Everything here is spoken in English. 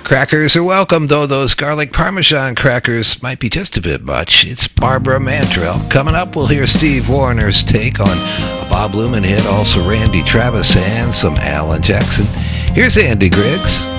Crackers are welcome, though those garlic parmesan crackers might be just a bit much. It's Barbara Mandrell. Coming up, we'll hear Steve Warner's take on a Bob Luman hit, also Randy Travis, and some Alan Jackson. Here's Andy Griggs.